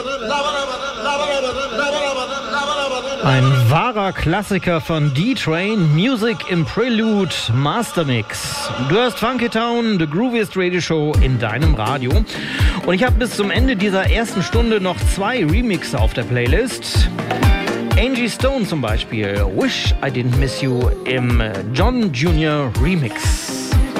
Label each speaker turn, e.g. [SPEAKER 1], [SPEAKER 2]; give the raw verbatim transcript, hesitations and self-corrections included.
[SPEAKER 1] Ein wahrer Klassiker von D-Train, Music im Prelude Master Mix. Du hörst Funky Town, The Grooviest Radio Show in deinem Radio. Und ich habe bis zum Ende dieser ersten Stunde noch zwei Remixe auf der Playlist. Angie Stone zum Beispiel, Wish I Didn't Miss You im John Junior Remix.